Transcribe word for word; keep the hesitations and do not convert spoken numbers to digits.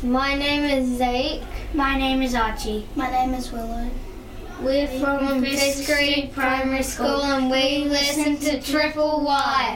My name is Zeke. My name is Archie. My name is Willow. We're from fifth grade primary school and we listen to Triple Y.